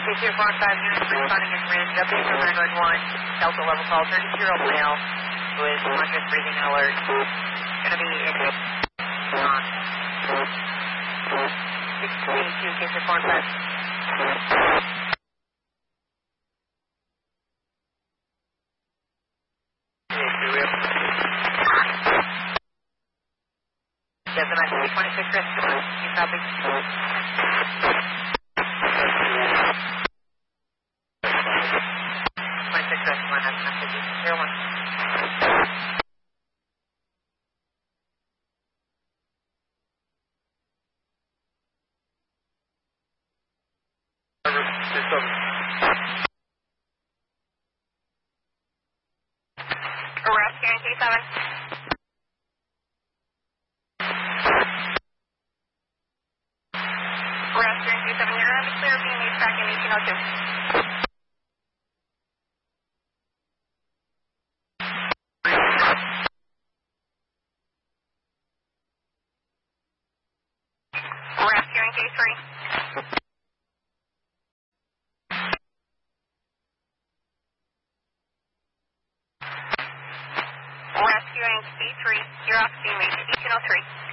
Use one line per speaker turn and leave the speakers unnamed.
K245 units responding to command update from 911. Delta level call 30-year-old male with conscious breathing alert. Going to be in 622 K245. Yes, I'm at 326 Rescue. You copy? 26 Rescue, that's message 01. Rescue in K7. Rescue in K7, you're on the clear being used back in 1802. Rescue in K3. Rescue in K3, you're oxygen rate 1803.